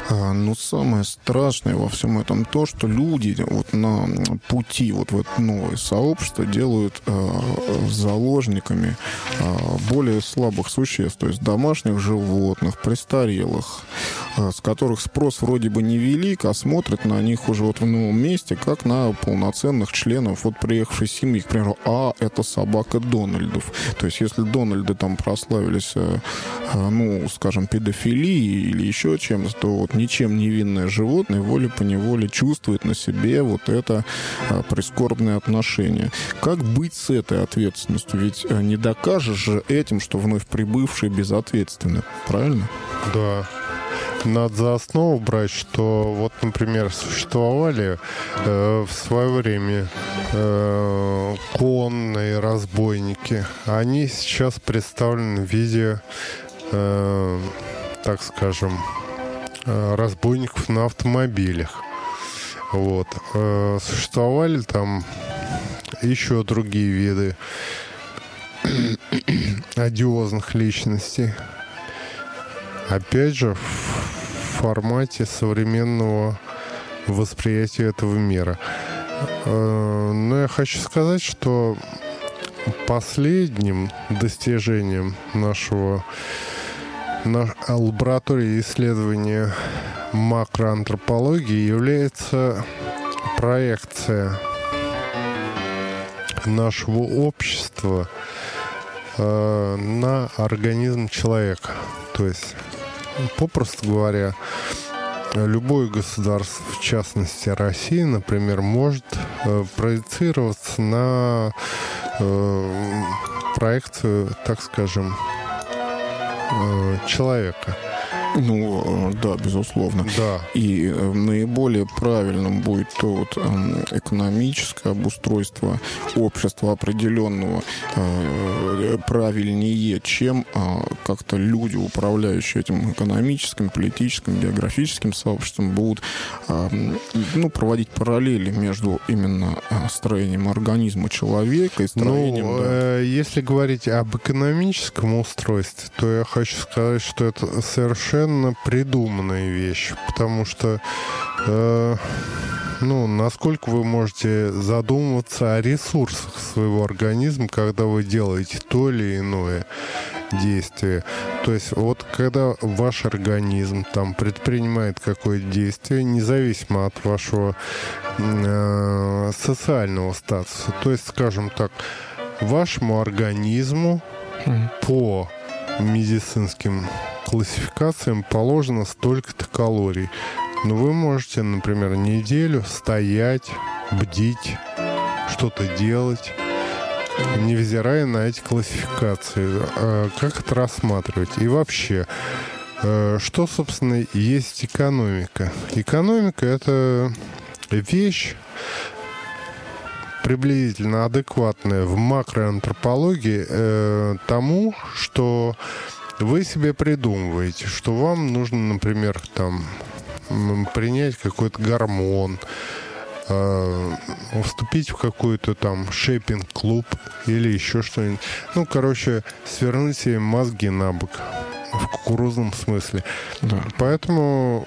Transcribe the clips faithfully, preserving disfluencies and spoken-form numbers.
А, ну, самое страшное во всем этом то, что люди вот на пути вот в это новое сообщество делают а, заложниками а, более слабых существ, то есть домашних животных, престарелых, а, с которых спрос вроде бы невелик, а смотрят на них уже вот в новом месте, как на полноценных членов вот приехавшей семьи. К примеру, а, это собака Дональдов. То есть если Дональды там прославились, а, а, ну, скажем, педофилией или еще чем-то, то вот ничем невинное животное волей-поневоле чувствует на себе вот это а, прискорбное отношение. Как быть с этой ответственностью? Ведь а, не докажешь же этим, что вновь прибывшие безответственны. Правильно? Да. Надо за основу брать, что вот, например, существовали э, в свое время э, конные разбойники. Они сейчас представлены в виде, э, так скажем, э, разбойников на автомобилях. Вот. Э, существовали там еще другие виды одиозных личностей. Опять же, в формате современного восприятия этого мира. Но я хочу сказать, что последним достижением нашего на лаборатории исследования макроантропологии является проекция нашего общества на организм человека. То есть, попросту говоря, любое государство, в частности Россия, например, может э, проецироваться на э, проекцию, так скажем, э, человека. Ну, да, безусловно. Да. И э, наиболее правильным будет то вот э, экономическое обустройство общества определенного э, правильнее, чем э, как-то люди, управляющие этим экономическим, политическим, географическим сообществом, будут э, ну, проводить параллели между именно строением организма человека и строением... Ну, да. э, если говорить об экономическом устройстве, то я хочу сказать, что это совершенно придуманная вещь, потому что э, ну, насколько вы можете задумываться о ресурсах своего организма, когда вы делаете то или иное действие. То есть вот когда ваш организм там предпринимает какое-то действие, независимо от вашего э, социального статуса, то есть, скажем так, вашему организму mm-hmm. по медицинским классификациям положено столько-то калорий. Но вы можете, например, неделю стоять, бдить, что-то делать, невзирая на эти классификации. Как это рассматривать? И вообще, что, собственно, есть экономика? Экономика — это вещь приблизительно адекватная в макроантропологии э, тому, что вы себе придумываете, что вам нужно, например, там, принять какой-то гормон, э, вступить в какой-то там шейпинг-клуб или еще что-нибудь. Ну, короче, свернуть себе мозги на бок в кукурузном смысле. Да. Поэтому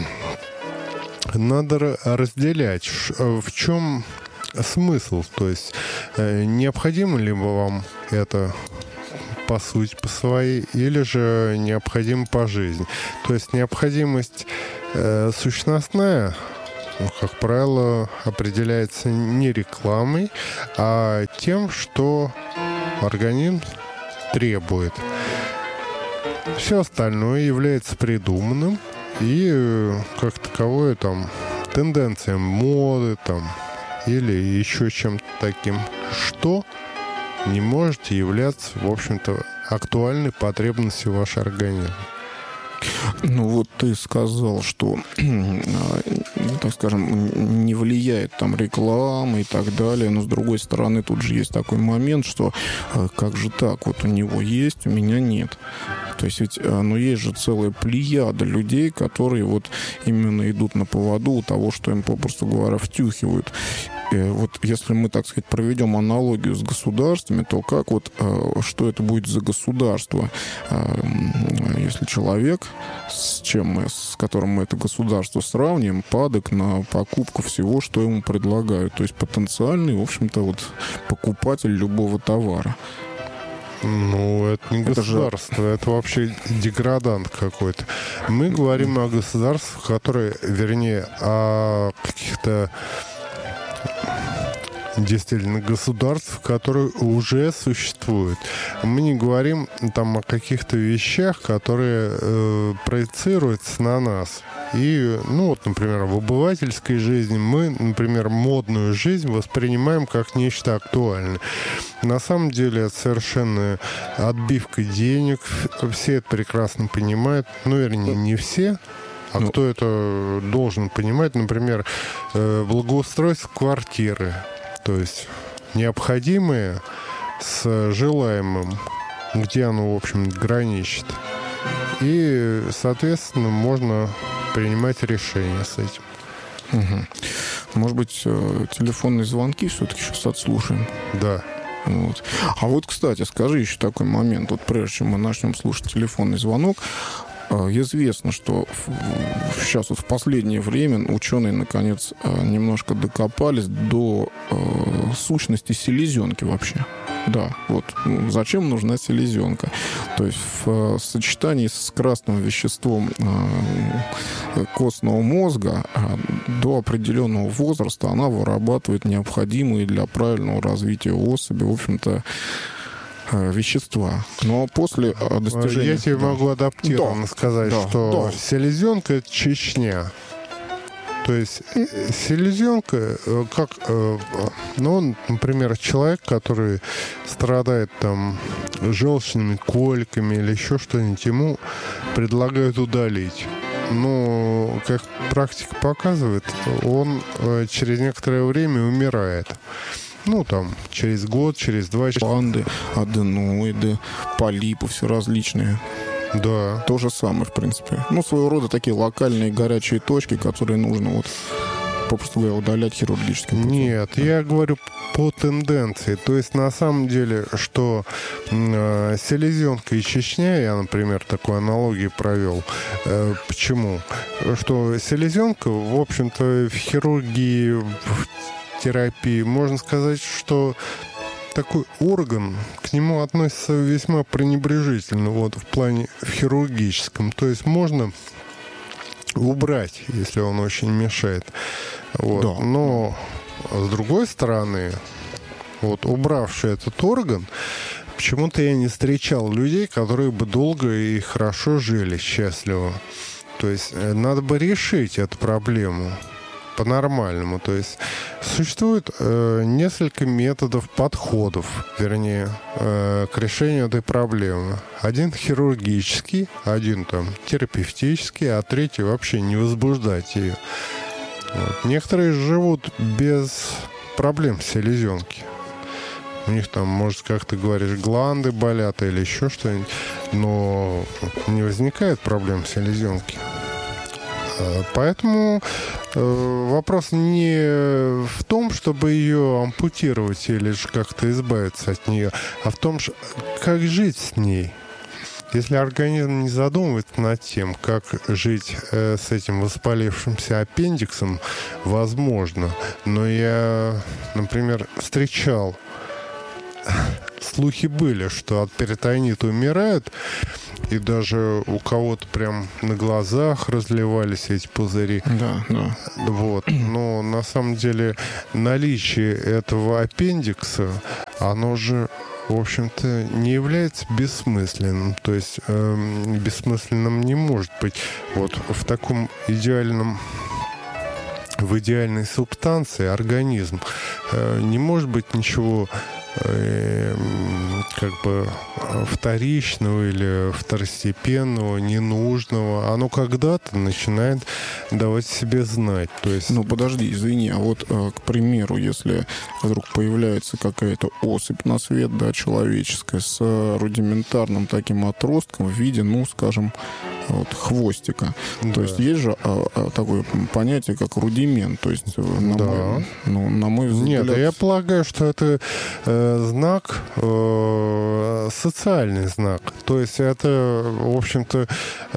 надо разделять, в чем смысл. То есть необходимо ли вам это по сути, по своей, или же необходимо по жизни. То есть необходимость э, сущностная, ну, как правило, определяется не рекламой, а тем, что организм требует. Все остальное является придуманным и, как таковое, там, тенденциям моды, там, или еще чем-то таким, что не может являться, в общем-то, актуальной потребностью вашего организма. Ну вот ты сказал, что, так скажем, не влияет там реклама и так далее, но с другой стороны тут же есть такой момент, что как же так, вот у него есть, у меня нет. То есть ведь, ну, есть же целая плеяда людей, которые вот именно идут на поводу у того, что им, попросту говоря, втюхивают. И вот если мы, так сказать, проведем аналогию с государствами, то как вот, что это будет за государство, если человек, с чем мы, с которым мы это государство сравним, падок на покупку всего, что ему предлагают. То есть потенциальный, в общем-то, вот покупатель любого товара. Ну, это не это государство, же... это вообще деградант какой-то. Мы говорим о государствах, которые, вернее, о каких-то действительно государств, которые уже существуют. Мы не говорим там о каких-то вещах, которые э, проецируются на нас. И, ну вот, например, в обывательской жизни мы, например, модную жизнь воспринимаем как нечто актуальное. На самом деле это совершенно отбивка денег. Все это прекрасно понимают. Ну, вернее, не все. А ну, кто это должен понимать? Например, э, благоустройство квартиры. То есть необходимое с желаемым, где оно, в общем, граничит. И, соответственно, можно принимать решения с этим. Угу. Может быть, телефонные звонки все-таки сейчас отслушаем? Да. Вот. А вот, кстати, скажи еще такой момент. Вот прежде чем мы начнем слушать телефонный звонок, известно, что сейчас вот в последнее время ученые наконец немножко докопались до э, сущности селезенки вообще. Да, вот зачем нужна селезенка? То есть в э, сочетании с красным веществом э, костного мозга э, до определенного возраста она вырабатывает необходимые для правильного развития особи, в общем-то, вещества. Но после достижения... Я тебе да. могу адаптированно да. сказать, да. что да. селезенка — это Чечня. То есть селезенка, как, ну, например, человек, который страдает там желчными коликами или еще что-нибудь, ему предлагают удалить. Но, как практика показывает, он через некоторое время умирает. Ну, там, через год, через два... Панды, аденоиды, полипы все различные. Да. То же самое, в принципе. Ну, своего рода такие локальные горячие точки, которые нужно, вот, попросту говоря, удалять хирургически. Нет, да. я говорю по тенденции. То есть, на самом деле, что э, селезенка и Чечня, я, например, такую аналогию провел. Э, почему? Что селезенка, в общем-то, в хирургии... В терапии, можно сказать, что такой орган, к нему относится весьма пренебрежительно, вот, в плане в хирургическом. То есть можно убрать, если он очень мешает. Вот. Да. Но, с другой стороны, вот, убравший этот орган, почему-то я не встречал людей, которые бы долго и хорошо жили, счастливо. То есть надо бы решить эту проблему по-нормальному. То есть существует э, несколько методов, подходов, вернее, э, к решению этой проблемы. Один хирургический, один там терапевтический, а третий вообще не возбуждать ее. Вот. Некоторые живут без проблем селезенки. У них там, может, как ты говоришь, гланды болят или еще что-нибудь, но не возникает проблем селезенки. Поэтому э, вопрос не в том, чтобы ее ампутировать или же как-то избавиться от нее, а в том, как жить с ней. Если организм не задумывается над тем, как жить э, с этим воспалившимся аппендиксом, возможно. Но я, например, встречал, слухи были, что от перитонита умирают, и даже у кого-то прям на глазах разливались эти пузыри. Да, да. Вот. Но на самом деле наличие этого аппендикса, оно же, в общем-то, не является бессмысленным. То есть э, бессмысленным не может быть. Вот в таком идеальном, в идеальной субстанции организм э, не может быть ничего э, как бы вторичного или второстепенного, ненужного, оно когда-то начинает давать себе знать. То есть... Ну, подожди, извини, а вот, к примеру, если вдруг появляется какая-то особь на свет, да, человеческая, с рудиментарным таким отростком в виде, ну, скажем, вот, хвостика. Да. То есть есть же а, а, такое понятие, как рудимент. То есть, на, да. мой, ну, на мой взгляд... Нет, я полагаю, что это э, знак, э, социальный знак. То есть это, в общем-то,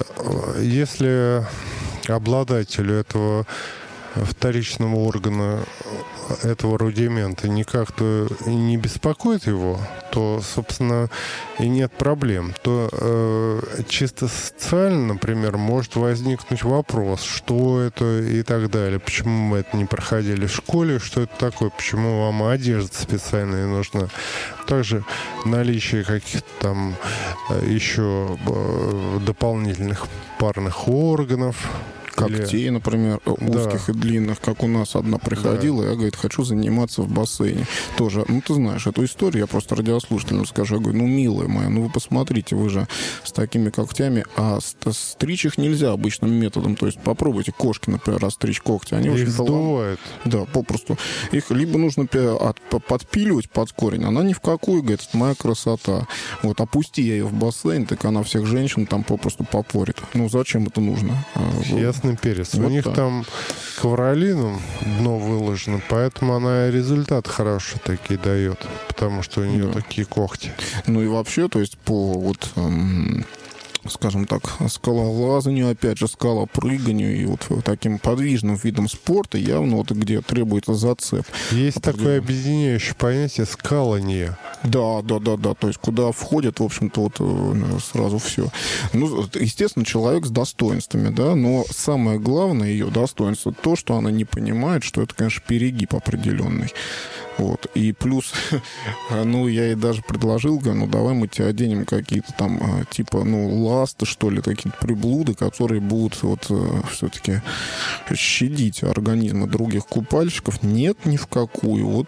если обладателю этого вторичного органа, этого рудимента никак-то не беспокоит его, то, собственно, и нет проблем. То э, чисто социально, например, может возникнуть вопрос, что это и так далее. Почему мы это не проходили в школе, что это такое, почему вам одежда специальная нужна. Также наличие каких-то там еще дополнительных парных органов, когтей, или... например, узких да. и длинных, как у нас одна приходила, да. я, говорит, хочу заниматься в бассейне. Тоже, ну, ты знаешь эту историю, я просто радиослушателям скажу, я говорю, ну, милая моя, ну, вы посмотрите, вы же с такими когтями, а стричь их нельзя обычным методом, то есть попробуйте кошки, например, расстричь когти, они их сдувают. Да, попросту. Их либо нужно подпиливать под корень, она ни в какую, говорит, это моя красота. Вот, опусти я ее в бассейн, так она всех женщин там попросту попорит. Ну, зачем это нужно? Ясный перец. Вот у них так. Там ковролином дно выложено, поэтому она результат хороший такие дает, потому что у нее да. такие когти. Ну и вообще, то есть по вот... Эм... скажем так, скалолазанию, опять же, скалопрыганию и вот таким подвижным видом спорта явно вот где требуется зацеп. Есть такое объединяющее понятие скалание. Да, да, да, да. То есть куда входит, в общем-то, вот сразу все. Ну, естественно, человек с достоинствами, да, но самое главное ее достоинство то, что она не понимает, что это, конечно, перегиб определенный. Вот. И плюс, ну, я ей даже предложил, говорю, ну, давай мы тебе оденем какие-то там, типа, ну, ласты, что ли, какие-то приблуды, которые будут вот все-таки щадить организмы других купальщиков. Нет, ни в какую. Вот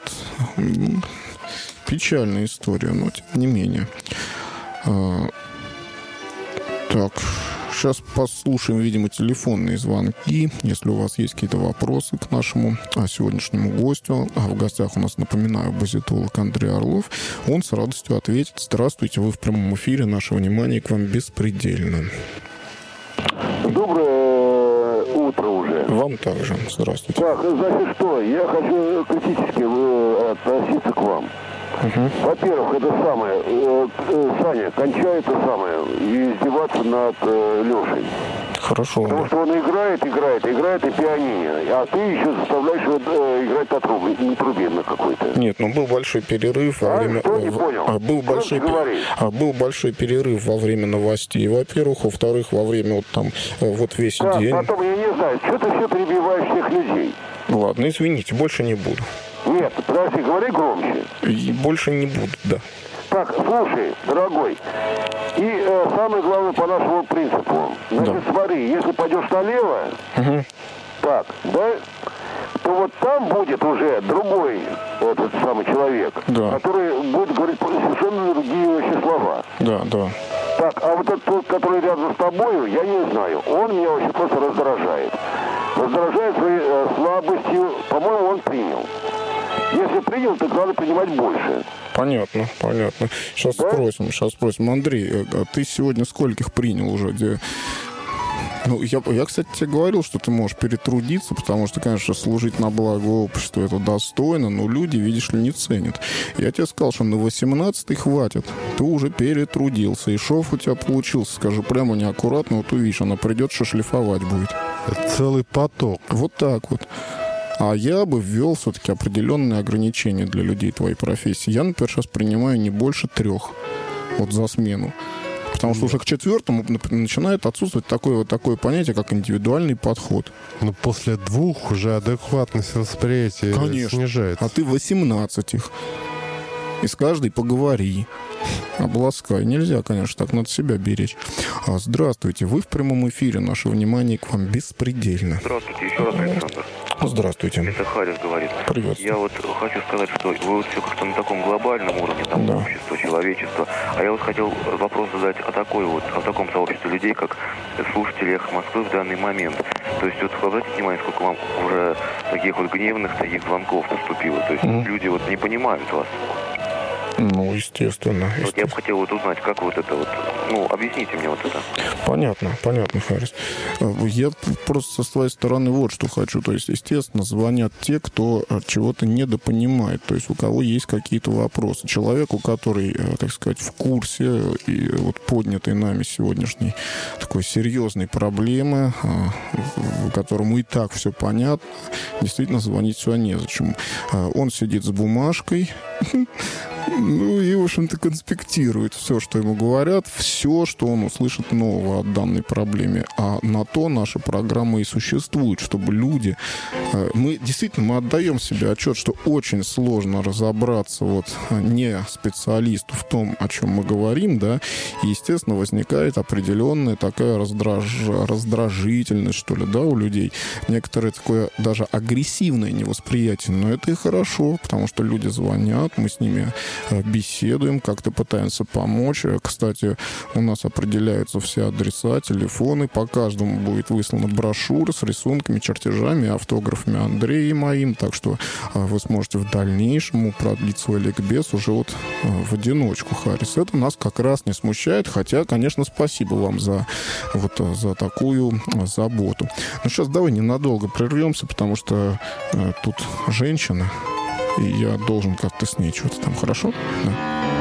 печальная история, но тем не менее. Так... Сейчас послушаем, видимо, телефонные звонки. Если у вас есть какие-то вопросы к нашему а, сегодняшнему гостю. А в гостях у нас, напоминаю, базитолог Андрей Орлов. Он с радостью ответит. Здравствуйте, вы в прямом эфире. Наше внимание к вам беспредельно. Доброе утро уже. Вам также. Здравствуйте. Так, значит что, я хочу критически относиться к вам. Uh-huh. Во-первых, это самое, э, э, Саня, кончай это самое, и издеваться над э, Лешей. Хорошо. Потому да. что он играет, играет, играет и пианино, а ты еще заставляешь его э, играть на трубе, не трубе на какой-то. Нет, ну был большой перерыв во а, время... Что, не понял? А, был большой пер... а, был большой перерыв во время новостей, во-первых, во-вторых, во время вот там вот весь так, день. Потом, я не знаю, что ты все перебиваешь всех людей. Ладно, извините, больше не буду. Нет, подожди, говори громче. И больше не буду, да. Так, слушай, дорогой, и э, самое главное по нашему принципу. Значит, да. Смотри, если пойдешь налево, угу. так, да, то вот там будет уже другой этот самый человек, да. который будет говорить совершенно другие вообще слова. Да, да. Так, а вот этот тот, который рядом с тобой, я не знаю, он меня вообще просто раздражает. Раздражает своей э, слабостью, по-моему, он принял. Если принял, то надо принимать больше. Понятно, понятно. Сейчас да? спросим, сейчас спросим. Андрей, а ты сегодня скольких принял уже? Где... Ну, я, я, кстати, тебе говорил, что ты можешь перетрудиться, потому что, конечно, служить на благо обществу это достойно, но люди, видишь ли, не ценят. Я тебе сказал, что на восемнадцатый хватит. Ты уже перетрудился. И шов у тебя получился. Скажу прямо неаккуратно, вот увидишь, она придет, что шлифовать будет. Это целый поток. Вот так вот. А я бы ввел все-таки определенные ограничения для людей твоей профессии. Я, например, сейчас принимаю не больше трех вот за смену. Потому что уже к четвертому начинает отсутствовать такое, вот такое понятие, как индивидуальный подход. Но после двух уже адекватность восприятия Конечно. снижается. А ты восемнадцать их. И с каждой поговори. Обласкай. Нельзя, конечно, так надо себя беречь. А, здравствуйте, вы в прямом эфире. Наше внимание к вам беспредельно. Здравствуйте, еще раз, Александр. Здравствуйте. Это Харис говорит. Приветствую. Я вот хочу сказать, что вы вот все как-то на таком глобальном уровне, там, да. общества, человечества. А я вот хотел вопрос задать о такой вот, о таком сообществе людей, как слушатели «Эхо Москвы» в данный момент. То есть вот обратите внимание, сколько вам уже таких вот гневных таких звонков поступило. То есть mm-hmm. люди вот не понимают вас. Ну, естественно. естественно. Вот я бы хотел вот узнать, как вот это вот, ну, объясните мне вот это. Понятно, понятно, Харис. Я просто со своей стороны вот что хочу. То есть, естественно, звонят те, кто чего-то недопонимает, то есть у кого есть какие-то вопросы. Человеку, который, так сказать, в курсе и вот поднятой нами сегодняшней такой серьезной проблемы, которому и так все понятно, действительно звонить сюда незачем. Он сидит с бумажкой, ну и, в общем-то, конспектирует все, что ему говорят, все, что он услышит нового о данной проблеме. А на то наша программа и существует, чтобы люди... Мы действительно мы отдаем себе отчет, что очень сложно разобраться вот не специалисту в том, о чем мы говорим, да, и, естественно, возникает определенная такая раздраж... раздражительность, что ли, да, у людей. Некоторое такое даже агрессивное невосприятие, но это и хорошо, потому что люди звонят, мы с ними беседуем, как-то пытаемся помочь. Кстати, у нас определяются все адреса, телефоны. По каждому будет выслана брошюра с рисунками, чертежами, автографами Андрея и моим. Так что вы сможете в дальнейшем продлить свой ликбез уже вот в одиночку, Харис. Это нас как раз не смущает. Хотя, конечно, спасибо вам за, вот, за такую заботу. Ну, сейчас давай ненадолго прервемся, потому что э, тут женщина. И я должен как-то с ней что-то там, хорошо? Да.